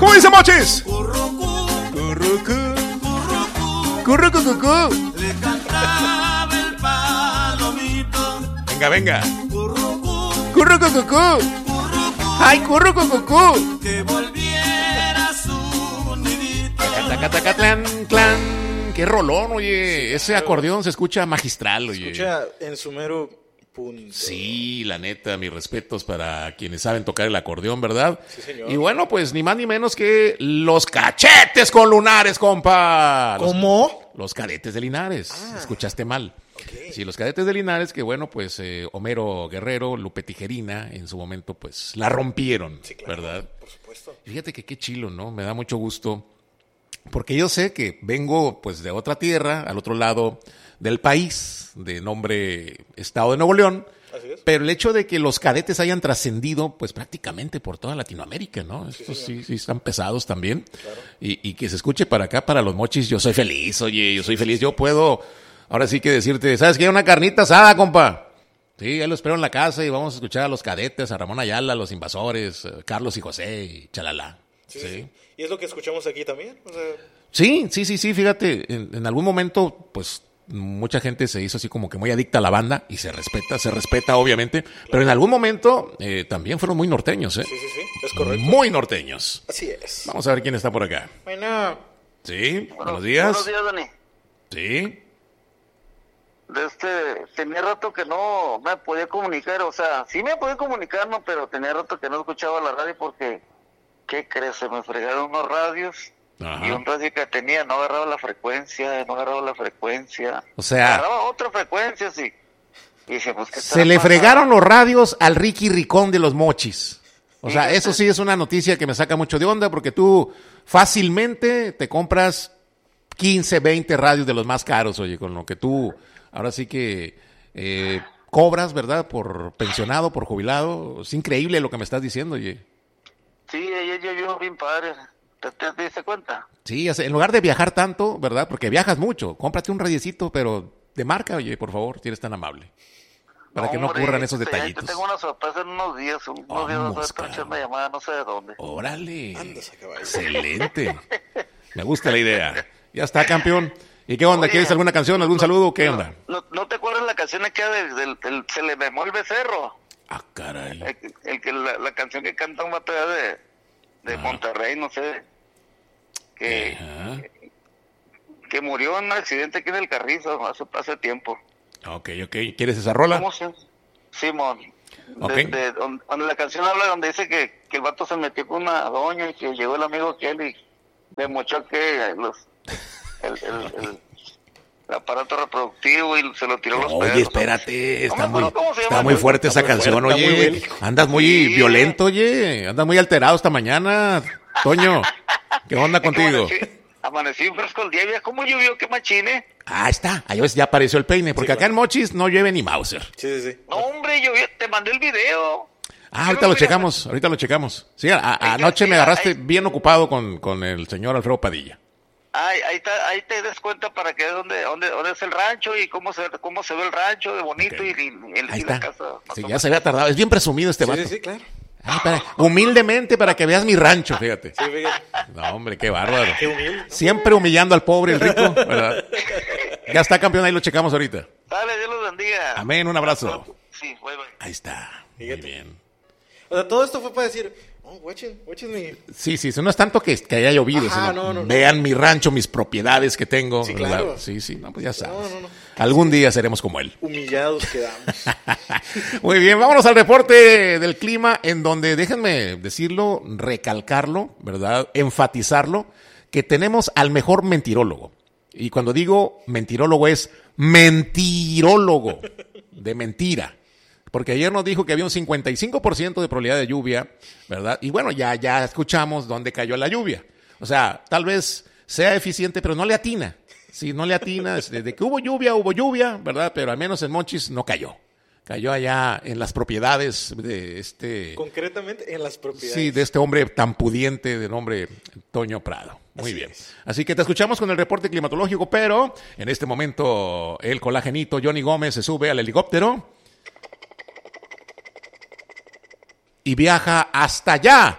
¿Cómo dice Mochis? Le cantaba el palomito. Venga. Ay, que volviera a su nidito. Clan. Qué rolón, oye. Ese acordeón se escucha magistral, oye. Escucha en su mero punto. Sí, la neta, mis respetos para quienes saben tocar el acordeón, ¿verdad? Sí, señor. Y bueno, pues ni más ni menos que los cachetes con lunares, compa. ¿Cómo? Los cadetes de Linares. Escuchaste mal. Ok. Sí, los cadetes de Linares, que bueno, pues Homero Guerrero, Lupe Tijerina, en su momento, pues la rompieron, Sí, claro, ¿verdad? por supuesto. Fíjate que qué chilo, ¿no? Me da mucho gusto. Porque yo sé que vengo, pues, de otra tierra, al otro lado del país, de nombre Estado de Nuevo León. Así es. Pero el hecho de que los cadetes hayan trascendido, pues prácticamente por toda Latinoamérica, ¿no? Estos sí están pesados también. Claro. Y que se escuche para acá, para los Mochis, yo soy feliz, oye, yo soy feliz. Yo puedo, ahora sí que decirte, ¿sabes qué? Hay una carnita asada, compa. Sí, ya lo espero en la casa y vamos a escuchar a los cadetes, a Ramón Ayala, a los Invasores, Carlos y José y chalala. Sí. Y es lo que escuchamos aquí también. O sea, Sí, fíjate, en algún momento, pues, mucha gente se hizo así como que muy adicta a la banda y se respeta obviamente, pero en algún momento también fueron muy norteños, ¿eh? sí, es correcto. Muy norteños. Así es. Vamos a ver quién está por acá. Bueno, Sí, buenos días. Buenos días, Dani. Sí, Tenía rato que no me podía comunicar, o sea, sí me podía comunicar, no, pero tenía rato que no escuchaba la radio porque, ¿qué crees? Se me fregaron unos radios y un radio que tenía no agarraba la frecuencia. o sea, Agarraba otra frecuencia, sí. Y dije, pues, ¿qué se le estará fregaron pasando? los radios al Ricky Ricón de los Mochis. O sea, Fíjate. eso sí es una noticia que me saca mucho de onda porque tú fácilmente te compras 15, 20 radios de los más caros, oye, con lo que tú ahora sí que cobras, ¿verdad? Por pensionado, por jubilado. Es increíble lo que me estás diciendo, oye. Sí, ella yo bien padre. ¿Te diste cuenta? Sí, en lugar de viajar tanto, ¿verdad? Porque viajas mucho, cómprate un radiecito, pero de marca, oye, por favor, si eres tan amable. Para que no hombre, ocurran esos ya detallitos. Te tengo una sorpresa en unos días vas a estar echando una llamada no sé de dónde. Órale. andas a caballo. Excelente. Me gusta la idea. Ya está, campeón. ¿Y qué onda? Oye, ¿Quieres alguna canción, algún saludo? ¿Qué onda? ¿No te acuerdas la canción que del Se le memó el becerro? Ah, caray. La canción que canta un vato allá de Monterrey, no sé, Ajá. que murió en un accidente aquí en el Carrizo hace tiempo. Ok. ¿Quieres esa rola? ¿Cómo se? Simón. Ok. Donde la canción habla donde dice que el vato se metió con una doña y que llegó el amigo aquel y le mochó que el aparato reproductivo y se lo tiró a los perros. Oye, espérate, No me acuerdo cómo se llama, está muy güey. fuerte esa Está muy canción, fuerte, está muy oye. bélico. Andas muy Sí. violento, oye. Andas muy alterado esta mañana, Toño. ¿Qué onda Es que contigo? Amanecí fresco el día, ¿ya cómo llovió? ¿Qué machine? Ah, está. Ahí ves, ya apareció el peine, porque acá en Mochis no llueve ni Mauser. Sí. No, hombre, llovió, te mandé el video. Ah, ahorita lo checamos. Sí, anoche me agarraste bien ocupado con el señor Alfredo Padilla. Ahí te des cuenta para que dónde es el rancho y cómo se ve el rancho de bonito Ok. Ahí y la está. casa. Sí, ya se había tardado. Es bien presumido este vato. Sí, claro. Ay, humildemente para que veas mi rancho, fíjate. Sí, fíjate. No, hombre, qué bárbaro. Qué humilde. Siempre humillando al pobre, el rico, ¿verdad? Ya está, campeón, ahí lo checamos ahorita. Dale, Dios los bendiga. Amén, un abrazo. Sí, bye. Ahí está. Muy Fíjate. bien. O sea, todo esto fue para decir, watchen mi... Sí, no es tanto que haya llovido, Ajá, sino no. vean mi rancho, mis propiedades que tengo. Sí, ¿verdad? claro. Sí, no, pues ya sabes. No. Algún día seremos como él. Humillados quedamos. Muy bien, vámonos al reporte del clima, en donde, déjenme decirlo, recalcarlo, ¿verdad? Enfatizarlo, que tenemos al mejor mentirólogo. Y cuando digo mentirólogo es mentirólogo, de mentira. Porque ayer nos dijo que había un 55% de probabilidad de lluvia, ¿verdad? Y bueno, ya escuchamos dónde cayó la lluvia. O sea, tal vez sea eficiente, pero no le atina. Sí, no le atina. Desde que hubo lluvia, ¿verdad? Pero al menos en Mochis no cayó. Cayó allá en las propiedades de este... Concretamente en las propiedades. Sí, de este hombre tan pudiente de nombre Toño Prado. Muy bien. Así que te escuchamos con el reporte climatológico, pero en este momento el colagenito Johnny Gómez se sube al helicóptero y viaja hasta allá,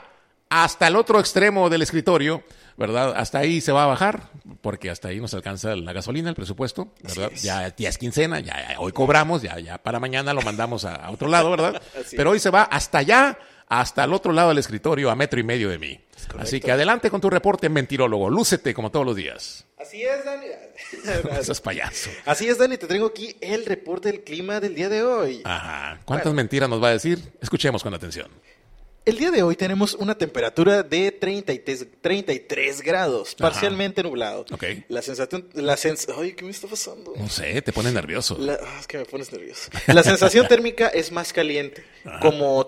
hasta el otro extremo del escritorio, ¿verdad? Hasta ahí se va a bajar, porque hasta ahí nos alcanza la gasolina, el presupuesto, ¿verdad? Ya es quincena, ya hoy cobramos, ya para mañana lo mandamos a otro lado, ¿verdad? Pero hoy se va hasta allá, hasta el otro lado del escritorio, a 1.5 metros de mí. Así que adelante con tu reporte, mentirólogo. Lúcete como todos los días. Así es, Dani. Eso es payaso. Así es, Dani. Te traigo aquí el reporte del clima del día de hoy. Ajá. ¿Cuántas mentiras nos va a decir? Escuchemos con atención. El día de hoy tenemos una temperatura de 33 grados, parcialmente nublado. Ok. Ay, ¿qué me está pasando? No sé, te pone nervioso. Es que me pones nervioso. La sensación térmica es más caliente, como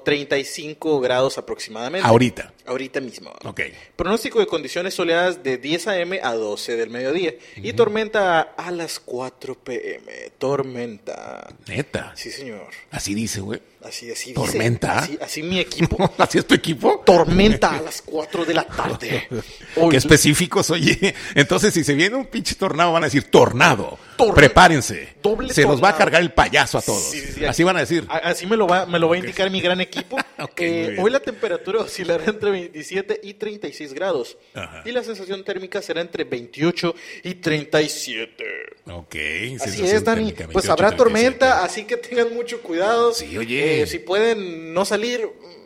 35 grados aproximadamente. Ahorita mismo. Ok. Pronóstico de condiciones soleadas de 10 a.m. a 12 del mediodía. Y tormenta a las 4 p.m. Tormenta. ¿Neta? Sí, señor. Así dice, güey. Así dice. ¿Tormenta? Así mi equipo. ¿Así es tu equipo? Tormenta a las 4 de la tarde. Qué específicos, oye. Entonces, si se viene un pinche tornado, van a decir tornado. Tornado. Prepárense. Doble se los va a tornado. cargar el payaso a todos. Sí. Así van a decir. Así me lo va a indicar mi gran equipo. Ok, muy bien. Hoy la temperatura oscilará entre 27 y 36 grados. Ajá. Y la sensación térmica será entre 28 y 37. Ok. Así sensación es, Dani. térmica, Pues 28, habrá 37. tormenta, así que tengan mucho cuidado. Sí, oye. Si pueden no salir,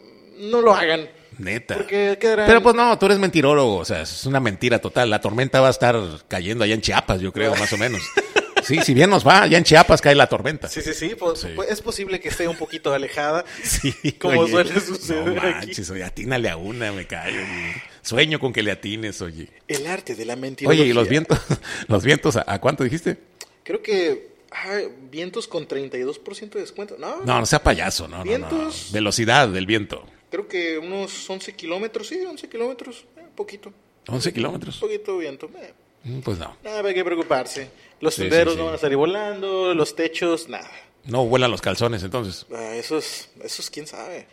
no lo hagan. Neta. Porque quedarán... Pero pues no, tú eres mentirólogo. O sea, es una mentira total. La tormenta va a estar cayendo allá en Chiapas, yo creo, más o menos. Sí, si bien nos va, allá en Chiapas cae la tormenta. Sí. Pues, es posible que esté un poquito alejada. Sí, como oye, suele suceder no aquí. manches, oye, atínale a una, me callo. Oye. Sueño con que le atines, oye. El arte de la mentirología. Oye, ¿y los vientos, ¿a cuánto dijiste? Creo que vientos con 32% de descuento. No sea payaso, no. Vientos. Velocidad del viento. Creo que unos 11 kilómetros, sí, 11 kilómetros, poquito. 11 kilómetros. Un poquito de viento. Pues no. Nada, hay que preocuparse. Los Sí, tenderos sí. no van a salir volando, los techos, nada. No vuelan los calzones, entonces. Esos, quién sabe.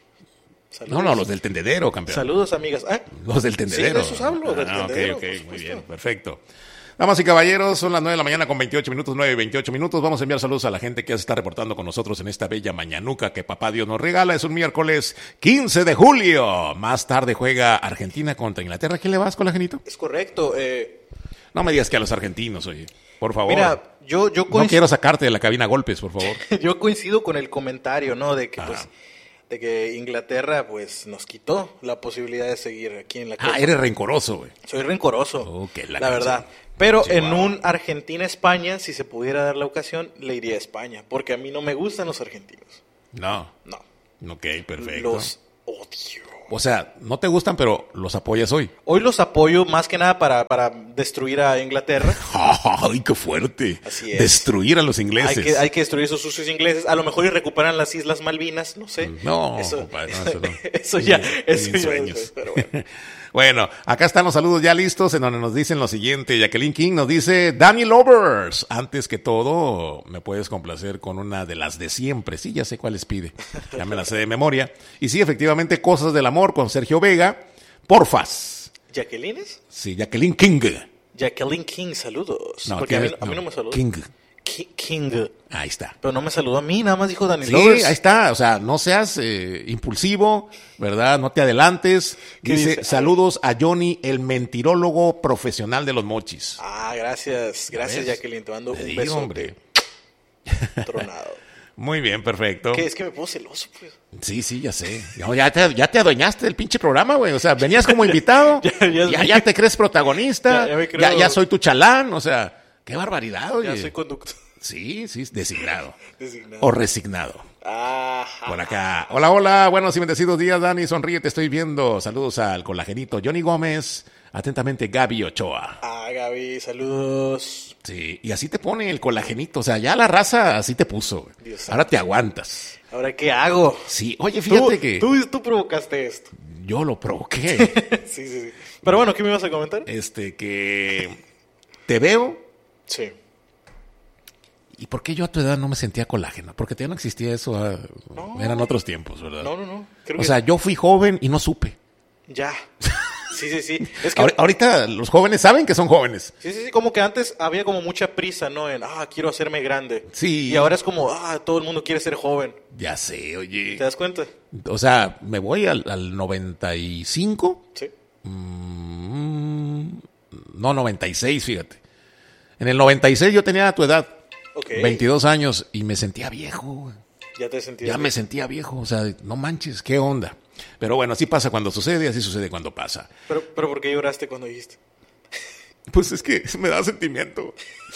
No, los del tendedero, campeón. Saludos, amigas. Los del tendedero. Sí, de esos hablo, del tendedero, Ok, por muy supuesto. bien, perfecto. Damas y caballeros, son las 9 de la mañana con 28 minutos, 9:28. Vamos a enviar saludos a la gente que ya se está reportando con nosotros en esta bella mañanuca que papá Dios nos regala. Es un miércoles 15 de julio. Más tarde juega Argentina contra Inglaterra. ¿Quién le vas, colagenito? Es correcto. No me digas que a los argentinos, oye. Por favor. Mira, yo No quiero sacarte de la cabina a golpes, por favor. yo coincido con el comentario, ¿no? De que, de que Inglaterra, pues, nos quitó la posibilidad de seguir aquí en la Copa. Eres rencoroso, güey. Soy rencoroso, Oh, que la la canción. verdad. Pero Sí, en wow. un Argentina-España, si se pudiera dar la ocasión, le iría a España. Porque a mí no me gustan los argentinos. No. No. Ok, perfecto. Los odio. O sea, no te gustan, pero los apoyas hoy. Hoy los apoyo más que nada para destruir a Inglaterra. ¡Ay, qué fuerte! Así es. Destruir a los ingleses. Hay que destruir esos sucios ingleses. A lo mejor y recuperan las Islas Malvinas, no sé. No, eso, compadre, no, eso no. eso ya, Ni eso ya sueños. después, pero bueno. Bueno, acá están los saludos ya listos, en donde nos dicen lo siguiente. Jacqueline King nos dice, Danny Lovers, antes que todo, me puedes complacer con una de las de siempre. Sí, ya sé cuáles pide, ya me las sé de memoria. Y sí, efectivamente, Cosas del Amor con Sergio Vega, porfas. ¿Jacquelines? Sí, Jacqueline King. Jacqueline King, saludos. No, Porque a tienes- mí no me saludó. King. King. Ahí está. Pero no me saludó a mí, nada más dijo Danny Sí, Lovers. ahí está, o sea, no seas impulsivo, ¿verdad? No te adelantes. ¿Qué Dice, dice? saludos a Johnny, el mentirólogo profesional de los mochis. Gracias. Gracias, ves? Jacqueline. Te mando Te un digo, beso hombre. tronado. Muy bien, perfecto. ¿Qué? Es que me pongo celoso, pues. Sí, ya sé. No, ya te adueñaste del pinche programa, güey. O sea, venías como invitado, ya te crees protagonista, Ya me creo- ya soy tu chalán, o sea, qué barbaridad, oye. Ya soy conductor. Sí, designado. Designado. O resignado. Ajá. Por acá. Hola, buenos y bendecidos días, Dani. Sonríe, te estoy viendo. Saludos al colagenito Johnny Gómez. Atentamente, Gaby Ochoa. Gaby, saludos. Sí, y así te pone el colagenito. O sea, ya la raza así te puso. Güey. Dios Ahora te aguantas. ¿Ahora qué hago? Sí, oye, fíjate que Tú provocaste esto. yo lo provoqué. Sí. Pero bueno, ¿qué me ibas a comentar? Que te veo. Sí. ¿Y por qué yo a tu edad no me sentía colágeno? Porque todavía no existía eso. No. Eran otros tiempos, ¿verdad? No. Creo O que sea, yo fui joven y no supe. ya. Sí. Es que Ahorita los jóvenes saben que son jóvenes. Sí, como que antes había como mucha prisa, ¿no? En, quiero hacerme grande. Sí. Y ahora es como, todo el mundo quiere ser joven. Ya sé, oye. ¿Te das cuenta? O sea, me voy al 95. Sí. No, 96, fíjate. En el 96 yo tenía tu edad. Ok. 22 años y me sentía viejo. Ya te sentías. Ya me sentía viejo, o sea, no manches, qué onda. Pero bueno, así pasa cuando sucede, así sucede cuando pasa. Pero ¿por qué lloraste cuando dijiste? Pues es que me da sentimiento.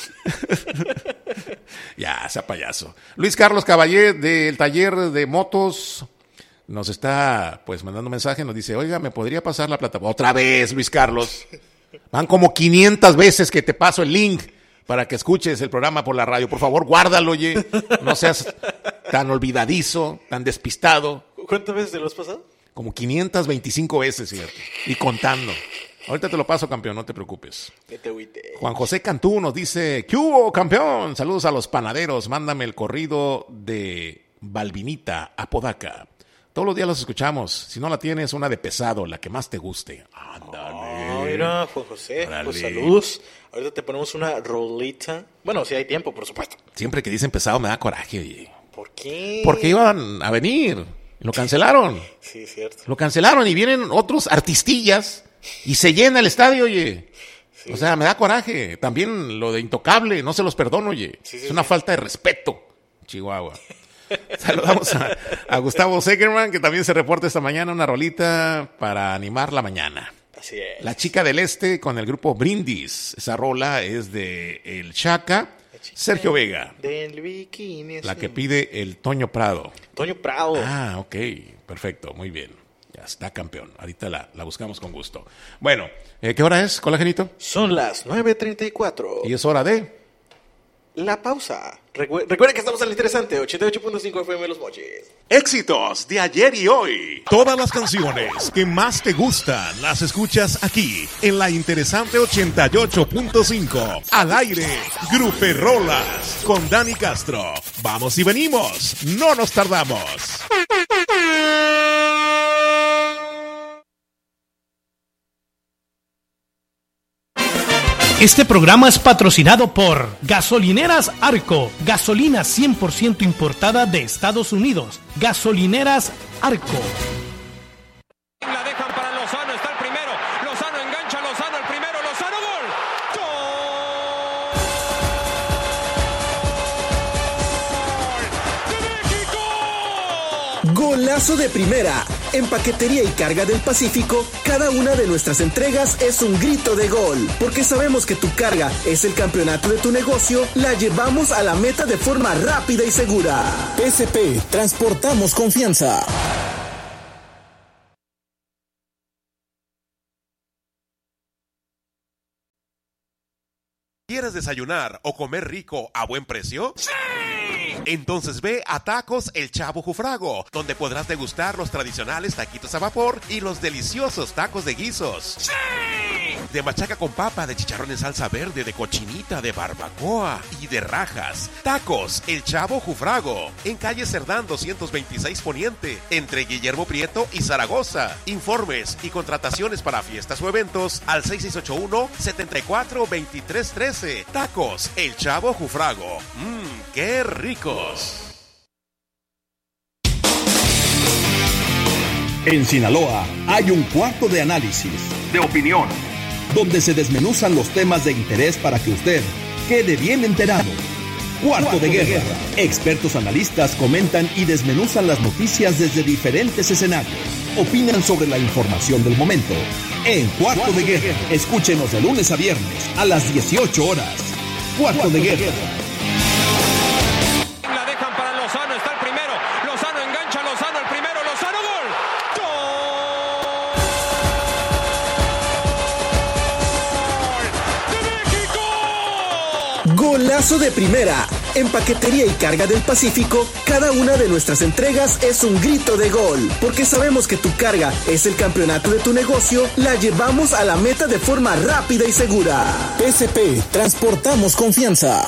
Ya, sea payaso. Luis Carlos Caballé del taller de motos nos está pues mandando un mensaje, nos dice, oiga, ¿me podría pasar la plataforma? Otra vez, Luis Carlos. Van como 500 veces que te paso el link para que escuches el programa por la radio. Por favor, guárdalo, oye. No seas tan olvidadizo, tan despistado. ¿Cuántas veces te lo has pasado? Como 525 veces, fíjate. Y contando. Ahorita te lo paso, campeón, no te preocupes. Que te agüites. Juan José Cantú nos dice, ¿qué hubo, campeón? Saludos a los panaderos. Mándame el corrido de Balvinita, Apodaca. Todos los días los escuchamos. Si no la tienes, una de pesado, la que más te guste. Ándale. Mira, Juan José, Órale. pues saludos. Ahorita te ponemos una rolita. Bueno, si hay tiempo, por supuesto. Siempre que dicen pesado me da coraje, oye. ¿Por qué? Porque iban a venir. Lo cancelaron. Sí, cierto. Lo cancelaron y vienen otros artistillas y se llena el estadio, oye. Sí. O sea, me da coraje. También lo de Intocable, no se los perdono, oye. Sí, es una falta de respeto, Chihuahua. Saludamos a Gustavo Segerman, que también se reporta esta mañana una rolita para animar la mañana. Así es. La Chica del Este con el grupo Brindis. Esa rola es de El Chaca, Sergio Vega. Del bikini. La sí. que pide el Toño Prado. Toño Prado. Ah, ok, perfecto, muy bien. Ya está, campeón. Ahorita la buscamos con gusto. Bueno, ¿qué hora es, Colagenito? Son las 9:34. Y es hora de... La pausa. Recuerda que estamos en el interesante 88.5 FM Los Mochis. Éxitos de ayer y hoy. Todas las canciones que más te gustan las escuchas aquí en la interesante 88.5. Al aire, Gruperrolas con Dani Castro. Vamos y venimos, no nos tardamos. Este programa es patrocinado por Gasolineras Arco, gasolina 100% importada de Estados Unidos. Gasolineras Arco. La dejan para Lozano, está el primero. Lozano engancha, Lozano el primero, Lozano, gol. ¡Gol de México! Golazo de primera. En Paquetería y Carga del Pacífico, cada una de nuestras entregas es un grito de gol. Porque sabemos que tu carga es el campeonato de tu negocio, la llevamos a la meta de forma rápida y segura. PSP, transportamos confianza. ¿Quieres desayunar o comer rico a buen precio? ¡Sí! Entonces ve a Tacos El Chavo Jufrago, donde podrás degustar los tradicionales taquitos a vapor y los deliciosos tacos de guisos. ¡Sí! De machaca con papa, de chicharrón en salsa verde, de cochinita, de barbacoa y de rajas. Tacos El Chavo Jufrago, en calle Cerdán 226 Poniente, entre Guillermo Prieto y Zaragoza. Informes y contrataciones para fiestas o eventos al 6681-742313. Tacos El Chavo Jufrago. ¡Qué ricos! En Sinaloa hay un cuarto de análisis, de opinión, donde se desmenuzan los temas de interés para que usted quede bien enterado. Cuarto de Guerra. Expertos analistas comentan y desmenuzan las noticias desde diferentes escenarios. Opinan sobre la información del momento. En Cuarto de Guerra, escúchenos de lunes a viernes a las 18 horas. Cuarto de Guerra. La dejan para Lozano, está el primero. Lozano engancha, Lozano el primero, Lozano, gol. ¡Gol de México! Golazo de primera. En Paquetería y Carga del Pacífico, cada una de nuestras entregas es un grito de gol. Porque sabemos que tu carga es el campeonato de tu negocio, la llevamos a la meta de forma rápida y segura. PSP, transportamos confianza.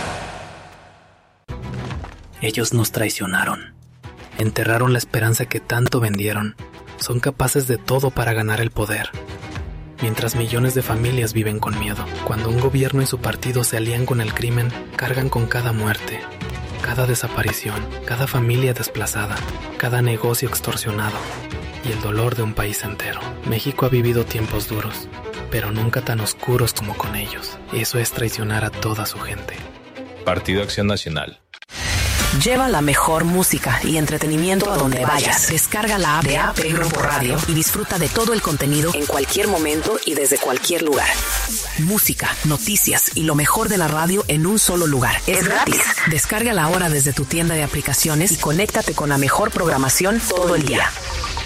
Ellos nos traicionaron. Enterraron la esperanza que tanto vendieron. Son capaces de todo para ganar el poder. mientras millones de familias viven con miedo. Cuando un gobierno y su partido se alían con el crimen, cargan con cada muerte, cada desaparición, cada familia desplazada, cada negocio extorsionado y el dolor de un país entero. México ha vivido tiempos duros, pero nunca tan oscuros como con ellos. Eso es traicionar a toda su gente. Partido Acción Nacional. Lleva la mejor música y entretenimiento a donde vayas. Descarga la app de AP Grupo Radio y disfruta de todo el contenido en cualquier momento y desde cualquier lugar. Música, noticias y lo mejor de la radio en un solo lugar. Es gratis. Descárgala ahora desde tu tienda de aplicaciones y conéctate con la mejor programación todo el día.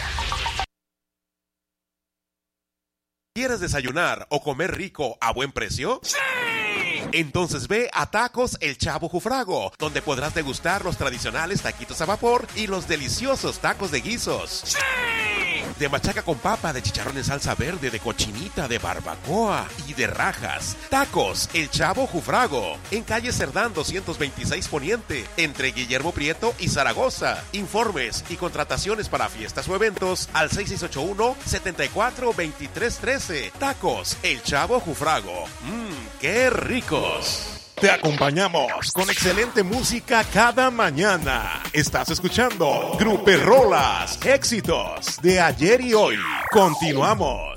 ¿Quieres desayunar o comer rico a buen precio? ¡Sí! Entonces ve a Tacos El Chavo Jufrago, donde podrás degustar los tradicionales taquitos a vapor y los deliciosos tacos de guisos. ¡Sí! De machaca con papa, de chicharrón en salsa verde, de cochinita, de barbacoa y de rajas. Tacos El Chavo Jufrago, en calle Cerdán 226 Poniente, entre Guillermo Prieto y Zaragoza. Informes y contrataciones para fiestas o eventos al 6681-742313. Tacos El Chavo Jufrago. ¡Qué ricos! Te acompañamos con excelente música cada mañana. Estás escuchando Gruperrolas, éxitos de ayer y hoy. Continuamos.